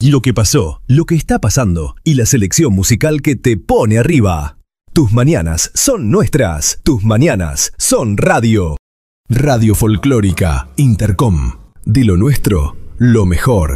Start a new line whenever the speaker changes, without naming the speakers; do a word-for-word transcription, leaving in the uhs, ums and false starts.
lo que pasó, lo que está pasando y la selección musical que te pone arriba. Tus mañanas son nuestras, tus mañanas son radio. Radio Folclórica Intercom. De lo nuestro, lo mejor.